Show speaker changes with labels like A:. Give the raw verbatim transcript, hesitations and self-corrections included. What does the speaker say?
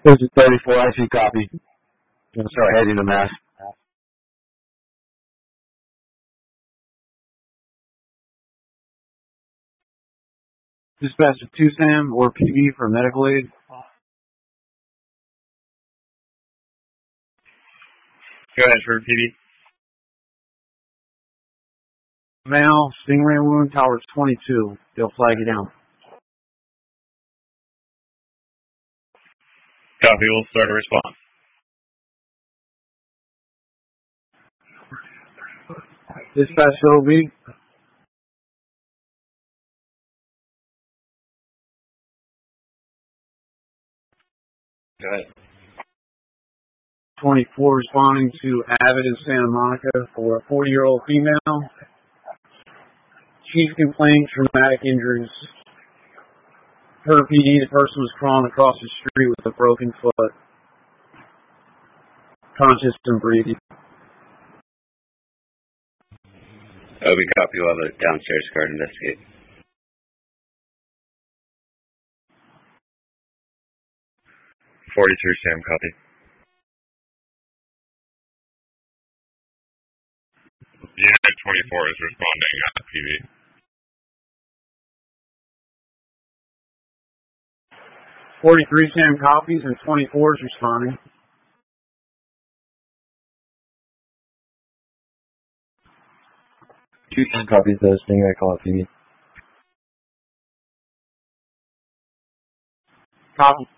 A: This is thirty-four, I see copy. I'm going to start heading to Mass. Dispatch to two SAM or P V for medical aid.
B: Go ahead for P V.
A: Male, Stingray wound, towers twenty-two. They'll flag you down.
B: Copy, we'll start a response.
A: Dispatch to O B.
B: Go ahead.
A: twenty-four responding to Avid in Santa Monica for a forty-year-old female. Chief complaint, traumatic injuries. Per P D, the person was crawling across the street with a broken foot. Conscious and breathing.
B: O B copy, we'll have a downstairs guard investigate. forty-three SAM copy. Unit twenty-four is responding at P V.
A: forty-three SAM copies and twenty-four is responding.
C: Two SAM copies, the Stingray call at P V.
A: Copy.